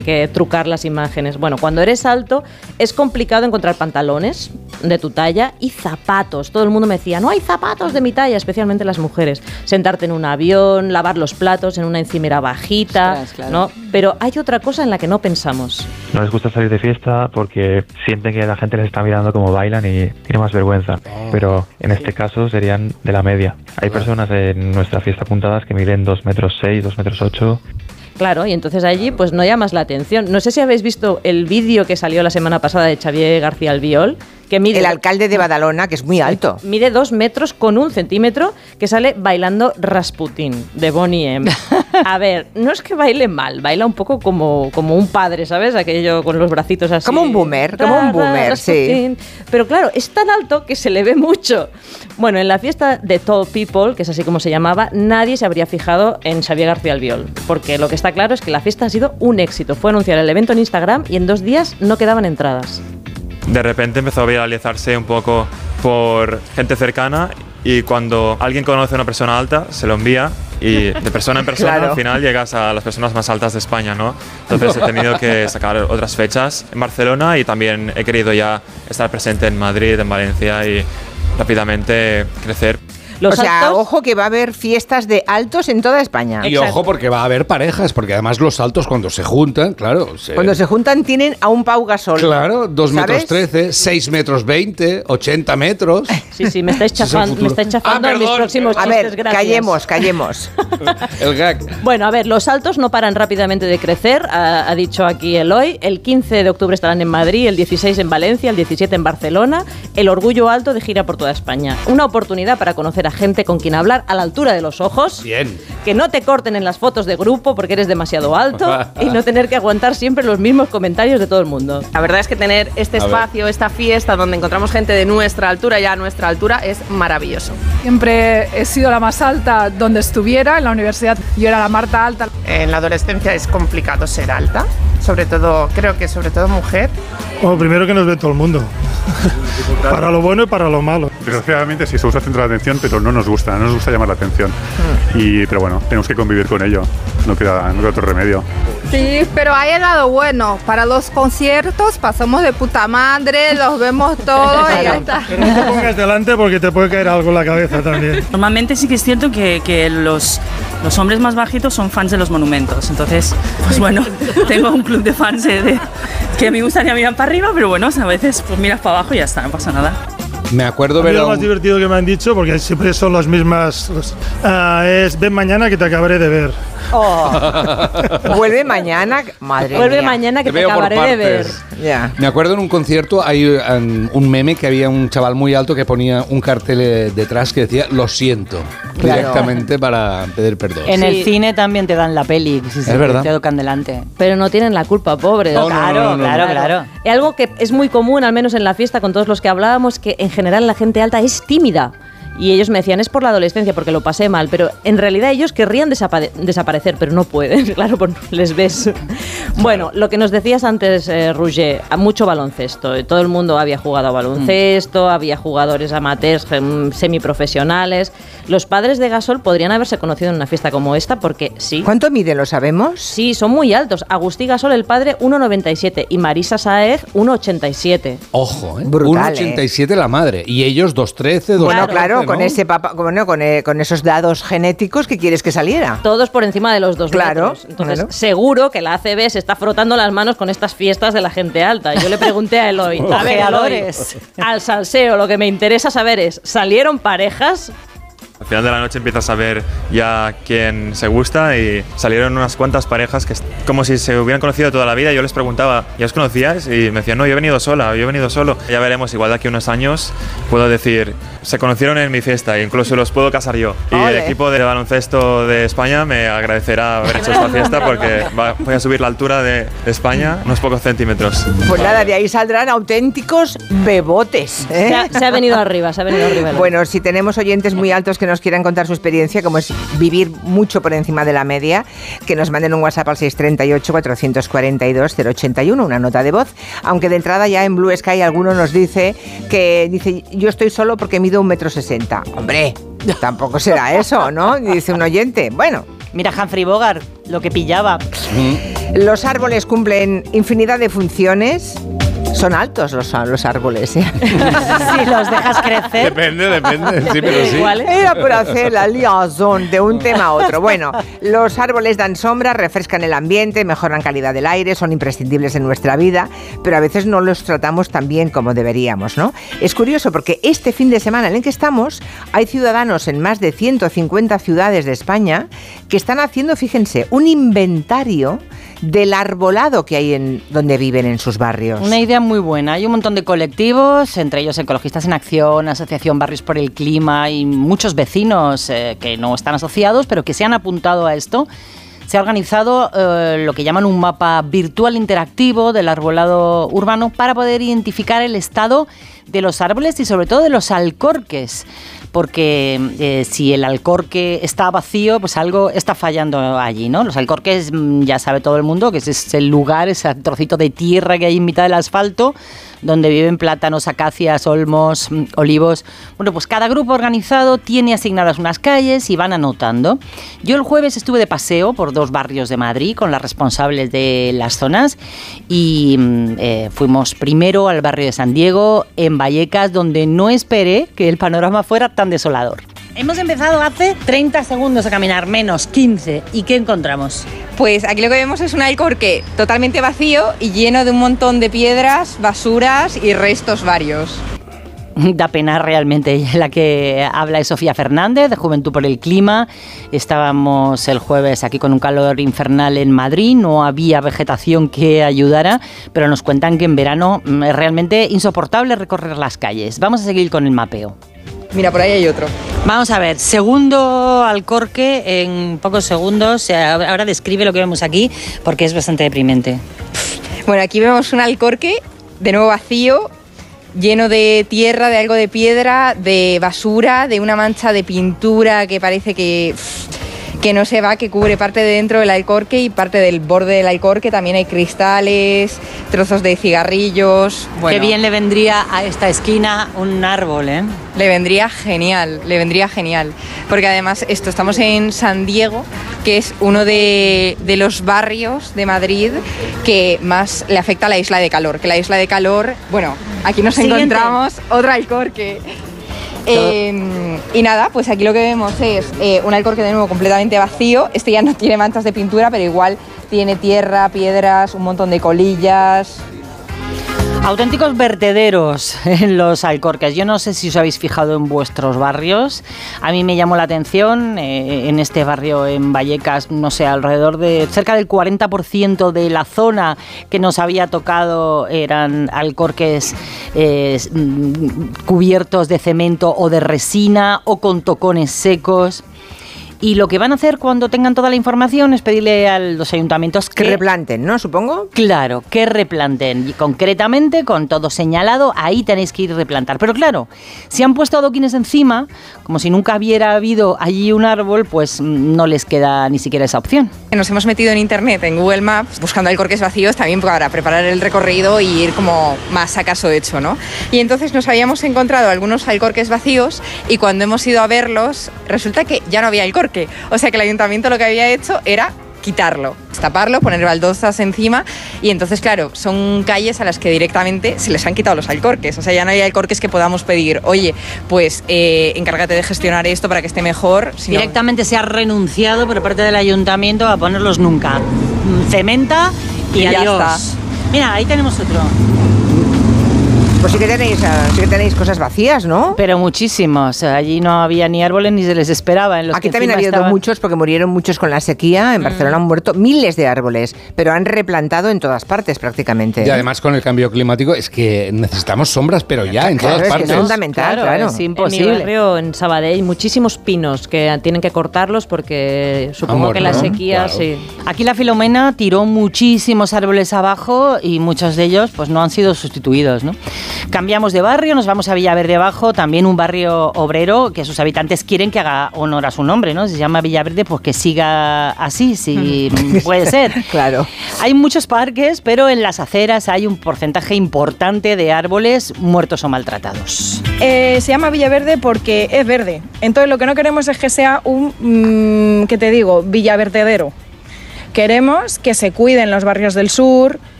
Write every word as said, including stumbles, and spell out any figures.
que trucar las imágenes. Bueno, cuando eres alto es complicado encontrar pantalones de tu talla y zapatos. Todo el mundo me decía, no hay zapatos de mi talla, especialmente las mujeres. Sentarte en un avión, lavar los platos en una encimera bajita, Ostras, claro. ¿no? Pero hay otra cosa en la que no pensamos. No les gusta salir de fiesta porque sienten que la gente les está mirando como bailan y tiene más vergüenza. Oh. Pero en este caso serían de la media. Hay personas en nuestra fiesta apuntadas que miden dos metros seis, dos metros ocho. Claro, y entonces allí pues no llamas la atención. No sé si habéis visto el vídeo que salió la semana pasada de Xavier García Albiol, que mide... El alcalde de Badalona, que es muy alto. Mide dos metros con un centímetro, que sale bailando Rasputin, de Boney M. A ver, no es que baile mal, baila un poco como, como un padre, ¿sabes? Aquello con los bracitos así. Como un boomer, como un boomer, sí. Pero claro, es tan alto que se le ve mucho. Bueno, en la fiesta de Tall People, que es así como se llamaba, nadie se habría fijado en Xavier García Albiol, porque lo que está claro es que la fiesta ha sido un éxito. Fue anunciar el evento en Instagram y en dos días no quedaban entradas. De repente empezó a viralizarse un poco por gente cercana y cuando alguien conoce a una persona alta, se lo envía y de persona en persona claro. al final llegas a las personas más altas de España, ¿no? Entonces he tenido que sacar otras fechas en Barcelona y también he querido ya estar presente en Madrid, en Valencia y rápidamente crecer. Los o sea, altos, ojo que va a haber fiestas de altos en toda España. Y Exacto. ojo porque va a haber parejas, porque además los altos cuando se juntan, claro... Se... Cuando se juntan tienen a un Pau Gasol. Claro, dos metros trece, seis metros veinte, ochenta metros... Sí, sí, me estáis chafando, me estáis chafando ah, en mis próximos a chistes, ver, gracias. callemos, callemos. El gag. Bueno, a ver, los altos no paran rápidamente de crecer, ha, ha dicho aquí Eloy. El quince de octubre estarán en Madrid, el dieciséis en Valencia, el diecisiete en Barcelona. El Orgullo Alto de gira por toda España. Una oportunidad para conocer a gente con quien hablar a la altura de los ojos. Bien. Que no te corten en las fotos de grupo porque eres demasiado alto y no tener que aguantar siempre los mismos comentarios de todo el mundo. La verdad es que tener este espacio, esta fiesta donde encontramos gente de nuestra altura y a nuestra altura es maravilloso. Siempre he sido la más alta donde estuviera, en la universidad yo era la Marta alta. En la adolescencia es complicado ser alta, sobre todo, creo que sobre todo mujer. Bueno, primero que nos ve todo el mundo, para lo bueno y para lo malo. Desgraciadamente sí se usa centrar la atención, pero no nos gusta, no nos gusta llamar la atención. Y, pero bueno, tenemos que convivir con ello, no queda, no queda otro remedio. Sí, pero hay el lado bueno. Para los conciertos pasamos de puta madre, los vemos todos y ya está. Pero no te pongas delante porque te puede caer algo en la cabeza también. Normalmente sí que es cierto que, que los, los hombres más bajitos son fans de los monumentos. Entonces, pues bueno, tengo un club de fans de, de, que a mí me gustaría mirar para arriba, pero bueno, a veces pues miras para abajo y ya está, no pasa nada. Me acuerdo ver lo un... más divertido que me han dicho, porque siempre son las mismas, uh, es ven mañana que te acabaré de ver. Oh. Vuelve mañana, madre Vuelve mía. mañana que te, te acabaré de ver. Yeah. Me acuerdo en un concierto hay um, un meme que había un chaval muy alto que ponía un cartel eh, detrás que decía lo siento, claro. directamente para pedir perdón. En sí. el cine también te dan la peli, si es se verdad. te tocan delante. Pero no tienen la culpa, pobre. No, claro, no, no, no, no, claro, no. claro. Y algo que es muy común, al menos en la fiesta, con todos los que hablábamos, que en general la gente alta es tímida. Y ellos me decían, es por la adolescencia, porque lo pasé mal, pero en realidad ellos querrían desapa- desaparecer, pero no pueden, claro, pues les ves. Bueno, lo que nos decías antes, eh, Roger, mucho baloncesto. Todo el mundo había jugado a baloncesto, mm. había jugadores amateurs, semiprofesionales. Los padres de Gasol podrían haberse conocido en una fiesta como esta, porque sí. ¿Cuánto mide, lo sabemos? Sí, son muy altos. Agustí Gasol, el padre, uno noventa y siete, y Marisa Sáez, uno ochenta y siete. Ojo, ¿eh? Brutal, uno ochenta y siete eh. la madre, y ellos dos trece, dos Bueno, trece, claro, ¿no? con ese papá, bueno, con, eh, con esos dados genéticos que quieres que saliera. Todos por encima de los dos claro, metros. Entonces, claro. seguro que la A C B se está frotando las manos con estas fiestas de la gente alta. Yo le pregunté a Eloy, a ver, Eloy, al salseo, lo que me interesa saber es, ¿salieron parejas? Al final de la noche empiezas a ver ya quién se gusta y salieron unas cuantas parejas que es como si se hubieran conocido toda la vida. Yo les preguntaba, ¿ya os conocíais? Y me decían, no, yo he venido sola, yo he venido solo. Ya veremos, igual de aquí a unos años puedo decir, se conocieron en mi fiesta e incluso los puedo casar yo. Y ¡Ole! el equipo de baloncesto de España me agradecerá haber hecho esta fiesta porque va, voy a subir la altura de España unos pocos centímetros. Pues nada, de ahí saldrán auténticos bebotes, ¿eh? Se ha, se ha venido arriba, se ha venido arriba. Bueno, si tenemos oyentes muy altos que nos quieran contar su experiencia, como es vivir mucho por encima de la media, que nos manden un WhatsApp al seis tres ocho, cuatro cuatro dos, cero ocho uno, una nota de voz, aunque de entrada ya en Blue Sky alguno nos dice que dice yo estoy solo porque mido un metro sesenta. Hombre, tampoco será eso, ¿no? Dice un oyente. Bueno, Mira Humphrey Bogart, lo que pillaba. Los árboles cumplen infinidad de funciones. Son altos los, los árboles, ¿eh? Si los dejas crecer. Depende, depende. Sí, pero sí. Era por hacer la liaison de un tema a otro. Bueno, los árboles dan sombra, refrescan el ambiente, mejoran calidad del aire, son imprescindibles en nuestra vida, pero a veces no los tratamos tan bien como deberíamos, ¿no? Es curioso porque este fin de semana en el que estamos hay ciudadanos en más de ciento cincuenta ciudades de España que están haciendo, fíjense, un inventario del arbolado que hay en donde viven en sus barrios. Una idea muy buena. Hay un montón de colectivos, entre ellos Ecologistas en Acción, Asociación Barrios por el Clima y muchos vecinos eh, que no están asociados, pero que se han apuntado a esto. Se ha organizado eh, lo que llaman un mapa virtual interactivo del arbolado urbano para poder identificar el estado de los árboles y sobre todo de los alcorques, porque eh, si el alcorque está vacío, pues algo está fallando allí, ¿no? Los alcorques, ya sabe todo el mundo, que ese es el lugar, ese trocito de tierra que hay en mitad del asfalto, donde viven plátanos, acacias, olmos, olivos. Bueno, pues cada grupo organizado tiene asignadas unas calles y van anotando. Yo el jueves estuve de paseo por dos barrios de Madrid con las responsables de las zonas y eh, fuimos primero al barrio de San Diego, en Vallecas, donde no esperé que el panorama fuera tan desolador. Hemos empezado hace treinta segundos a caminar, menos quince. ¿Y qué encontramos? Pues aquí lo que vemos es un alcorque totalmente vacío y lleno de un montón de piedras, basuras y restos varios. Da pena realmente. La que habla es Sofía Fernández, de Juventud por el Clima. Estábamos el jueves aquí con un calor infernal en Madrid, no había vegetación que ayudara, pero nos cuentan que en verano es realmente insoportable recorrer las calles. Vamos a seguir con el mapeo. Mira, por ahí hay otro. Vamos a ver, segundo alcorque en pocos segundos. Ahora describe lo que vemos aquí, porque es bastante deprimente. Bueno, aquí vemos un alcorque, de nuevo vacío, lleno de tierra, de algo de piedra, de basura, de una mancha de pintura que parece que, que no se va, que cubre parte de dentro del alcorque y parte del borde del alcorque. También hay cristales, trozos de cigarrillos. Bueno, qué bien le vendría a esta esquina un árbol, ¿eh? Le vendría genial, le vendría genial. Porque además esto, estamos en San Diego, que es uno de, de los barrios de Madrid que más le afecta a la isla de calor. Que la isla de calor, bueno, aquí nos Siguiente. encontramos otro alcorque. Eh, y nada, pues aquí lo que vemos es eh, un alcorque de nuevo completamente vacío. Este ya no tiene manchas de pintura, pero igual tiene tierra, piedras, un montón de colillas. Auténticos vertederos en los alcorques. Yo no sé si os habéis fijado en vuestros barrios. A mí me llamó la atención eh, en este barrio en Vallecas, no sé, alrededor de cerca del cuarenta por ciento de la zona que nos había tocado eran alcorques eh, cubiertos de cemento o de resina o con tocones secos. Y lo que van a hacer cuando tengan toda la información es pedirle a los ayuntamientos que... Que replanten, ¿no? Supongo. Claro, que replanten. Y concretamente, con todo señalado, ahí tenéis que ir a replantar. Pero claro, si han puesto adoquines encima, como si nunca hubiera habido allí un árbol, pues no les queda ni siquiera esa opción. Nos hemos metido en internet, en Google Maps, buscando alcorques vacíos también para preparar el recorrido y ir como más a caso hecho, ¿no? Y entonces nos habíamos encontrado algunos alcorques vacíos y cuando hemos ido a verlos, resulta que ya no había alcorque. O sea que el ayuntamiento lo que había hecho era quitarlo, taparlo, poner baldosas encima y entonces, claro, son calles a las que directamente se les han quitado los alcorques. O sea, ya no hay alcorques que podamos pedir, oye, pues eh, encárgate de gestionar esto para que esté mejor. Sino... Directamente se ha renunciado por parte del ayuntamiento a ponerlos nunca. Cementa y, y adiós. Ya está. Mira, ahí tenemos otro. Pues sí que tenéis, sí que tenéis cosas vacías, ¿no? Pero muchísimos. Allí no había ni árboles ni se les esperaba. En los Aquí que también ha habido estaban... muchos porque murieron muchos con la sequía. En mm. Barcelona han muerto miles de árboles, pero han replantado en todas partes prácticamente. Y además con el cambio climático es que necesitamos sombras, pero ya en claro, todas es partes. Que es fundamental, claro, claro. Es imposible. En mi barrio, en Sabadell, muchísimos pinos que tienen que cortarlos porque supongo Amor, que la ¿no? sequía... Claro. Sí. Aquí la Filomena tiró muchísimos árboles abajo y muchos de ellos pues no han sido sustituidos, ¿no? Cambiamos de barrio, nos vamos a Villaverde Bajo, también un barrio obrero que sus habitantes quieren que haga honor a su nombre, ¿no? Se llama Villaverde, pues que siga así, si puede ser. Claro. Hay muchos parques, pero en las aceras hay un porcentaje importante de árboles muertos o maltratados. Eh, se llama Villaverde porque es verde. Entonces lo que no queremos es que sea un, mmm, ¿qué te digo?, villaverdedero. Queremos que se cuiden los barrios del sur,